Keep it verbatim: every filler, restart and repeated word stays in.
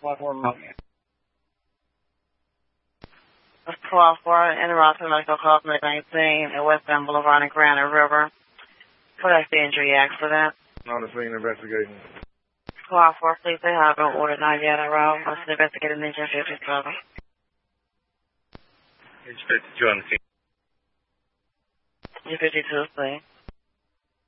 twelve four, interrupted medical call from nineteen at West Bend Boulevard and Granite River. What is the injury accident? On the scene investigation. twelve four, please, they have an order not yet around. Let's investigate an engine fifty-seven. Engine fifty-two on the scene. Engine fifty-two, please.